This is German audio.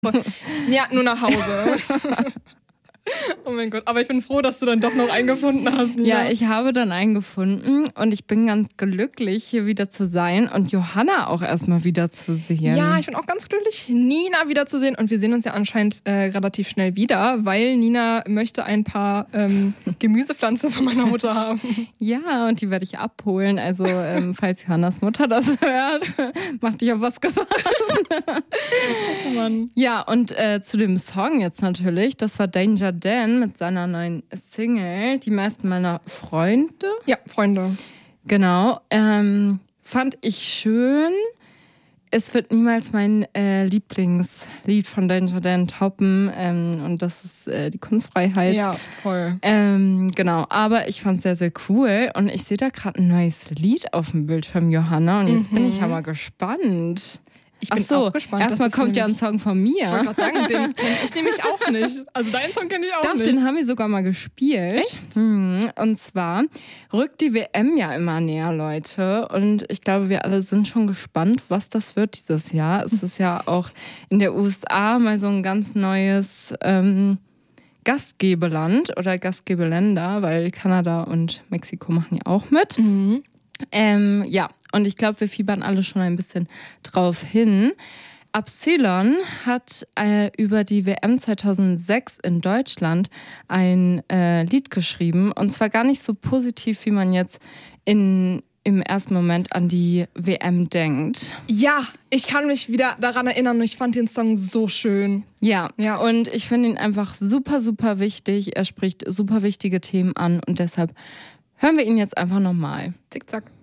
Ja, nur nach Hause. Oh mein Gott, aber ich bin froh, dass du dann doch noch einen gefunden hast, Nina. Ja, ich habe dann einen gefunden und ich bin ganz glücklich, hier wieder zu sein und Johanna auch erstmal wieder zu sehen. Ja, ich bin auch ganz glücklich, Nina wiederzusehen und wir sehen uns ja anscheinend relativ schnell wieder, weil Nina möchte ein paar Gemüsepflanzen von meiner Mutter haben. Ja, und die werde ich abholen, also falls Johannas Mutter das hört, mach dich auf was gefasst. Oh Mann. Ja, und zu dem Song jetzt natürlich, das war Danger Dan mit seiner neuen Single, Die meisten meiner Freunde. Ja, Freunde. Genau, fand ich schön. Es wird niemals mein Lieblingslied von Danger Dan toppen und das ist die Kunstfreiheit. Ja, voll. Genau, aber ich fand es sehr, sehr cool und ich sehe da gerade ein neues Lied auf dem Bildschirm, Johanna, und jetzt bin ich ja mal gespannt. Ich bin auch gespannt. Erstmal kommt ja ein Song von mir. Ich wollte gerade sagen, den kenne ich nämlich auch nicht. Also deinen Song kenne ich auch nicht. Den haben wir sogar mal gespielt. Echt? Und zwar rückt die WM ja immer näher, Leute. Und ich glaube, wir alle sind schon gespannt, was das wird dieses Jahr. Es ist ja auch in der USA mal so ein ganz neues Gastgeberland oder Gastgeberländer, weil Kanada und Mexiko machen ja auch mit. Mhm. Ja, und ich glaube, wir fiebern alle schon ein bisschen drauf hin. Absilon hat über die WM 2006 in Deutschland ein Lied geschrieben. Und zwar gar nicht so positiv, wie man jetzt im ersten Moment an die WM denkt. Ja, ich kann mich wieder daran erinnern und ich fand den Song so schön. Ja, und ich finde ihn einfach super, super wichtig. Er spricht super wichtige Themen an und deshalb hören wir ihn jetzt einfach nochmal. Zickzack.